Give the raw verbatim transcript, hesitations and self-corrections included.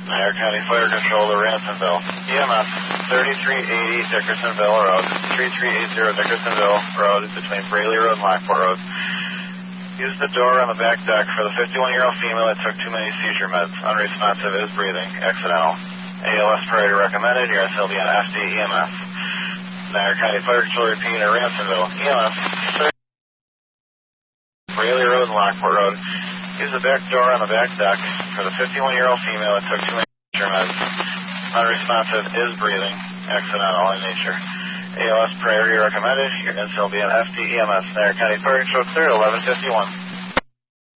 Niagara County Fire Control to Ransomville. E M S thirty-three eighty Dickersonville Road, thirty-three eighty Dickersonville Road between Braley Road and Lockport Road. Use the door on the back deck for the fifty-one-year-old female that took too many seizure meds. Unresponsive, is breathing, accidental. A L S priority recommended. Your S L B on F D E M S. Niagara County Fire Control repeating at Ransomville. E M S Braley Road and Lockport Road. Use the back door on the back deck for the fifty-one-year-old female that took too many seizure meds. Unresponsive, is breathing, accidental in nature. A L S priority recommended. Your S L B on F D E M S. Niagara County Fire Control clear at eleven fifty-one.